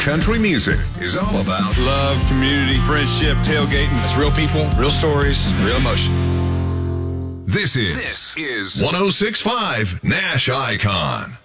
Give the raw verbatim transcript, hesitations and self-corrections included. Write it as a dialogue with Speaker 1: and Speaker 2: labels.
Speaker 1: Country music is all about
Speaker 2: love, community, friendship, tailgating. It's real people, real stories, real emotion.
Speaker 1: This is, this is one oh six point five Nash Icon.